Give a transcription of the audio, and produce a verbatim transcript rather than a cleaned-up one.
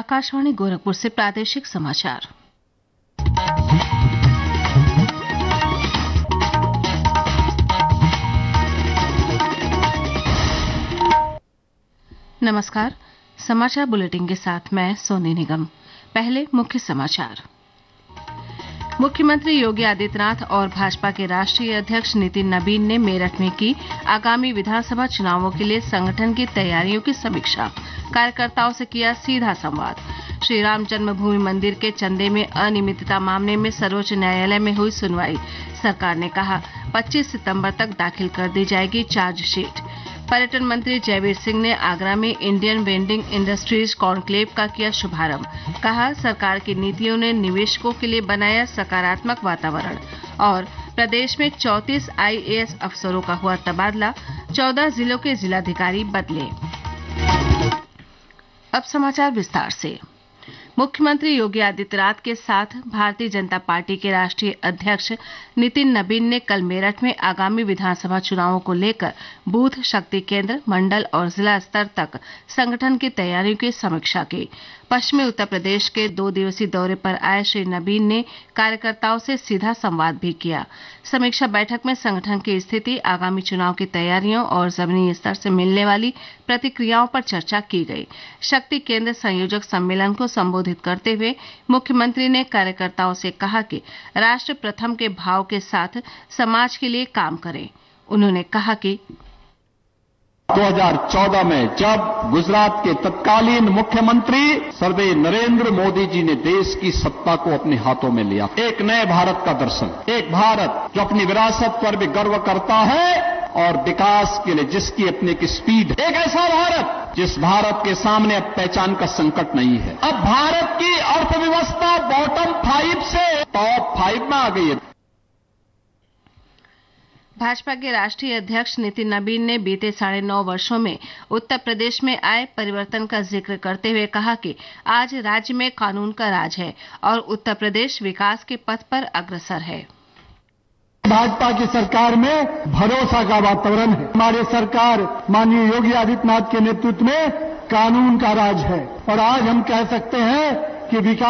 आकाशवाणी गोरखपुर से प्रादेशिक समाचार। नमस्कार, समाचार बुलेटिन के साथ मैं सोनी निगम। पहले मुख्य समाचार। मुख्यमंत्री योगी आदित्यनाथ और भाजपा के राष्ट्रीय अध्यक्ष नितिन नबीन ने मेरठ में की आगामी विधानसभा चुनावों के लिए संगठन की तैयारियों की समीक्षा। कार्यकर्ताओं से किया सीधा संवाद। श्री राम जन्मभूमि मंदिर के चंदे में अनियमितता मामले में सर्वोच्च न्यायालय में हुई सुनवाई। सरकार ने कहा पच्चीस सितंबर तक दाखिल कर दी जाएगी चार्जशीट। पर्यटन मंत्री जयवीर सिंह ने आगरा में इंडियन वेंडिंग इंडस्ट्रीज कॉन्क्लेव का किया शुभारंभ। कहा सरकार की नीतियों ने निवेशकों के लिए बनाया सकारात्मक वातावरण। और प्रदेश में चौंतीस आईएएस अफसरों का हुआ तबादला, चौदह जिलों के जिलाधिकारी बदले। अब समाचार विस्तार से। मुख्यमंत्री योगी आदित्यनाथ के साथ भारतीय जनता पार्टी के राष्ट्रीय अध्यक्ष नितिन नबीन ने कल मेरठ में आगामी विधानसभा चुनावों को लेकर बूथ शक्ति केंद्र, मंडल और जिला स्तर तक संगठन की तैयारियों की समीक्षा की। पश्चिमी उत्तर प्रदेश के दो दिवसीय दौरे पर आए श्री नबीन ने कार्यकर्ताओं से सीधा संवाद भी किया। समीक्षा बैठक में संगठन की स्थिति, आगामी चुनाव की तैयारियों और जमीनी स्तर से मिलने वाली प्रतिक्रियाओं पर चर्चा की गई। शक्ति केंद्र संयोजक सम्मेलन को संबोधित करते हुए मुख्यमंत्री ने कार्यकर्ताओं से कहा कि राष्ट्र प्रथम के भाव के साथ समाज के लिए काम करें। उन्होंने कहा कि दो हज़ार चौदह में जब गुजरात के तत्कालीन मुख्यमंत्री सर्वे नरेंद्र मोदी जी ने देश की सत्ता को अपने हाथों में लिया, एक नए भारत का दर्शन, एक भारत जो अपनी विरासत पर भी गर्व करता है और विकास के लिए जिसकी अपने की स्पीड, एक ऐसा भारत जिस भारत के सामने अब पहचान का संकट नहीं है। अब भारत की अर्थव्यवस्था बॉटम फाइव से टॉप फाइव में आ गई है। भाजपा के राष्ट्रीय अध्यक्ष नितिन नबीन ने बीते साढ़े नौ वर्षों में उत्तर प्रदेश में आए परिवर्तन का जिक्र करते हुए कहा कि आज राज्य में कानून का राज है और उत्तर प्रदेश विकास के पथ पर अग्रसर है। भाजपा की सरकार में भरोसा का वातावरण है। हमारी सरकार माननीय योगी आदित्यनाथ के नेतृत्व में कानून का राज है और आज हम कह सकते हैं कि विकास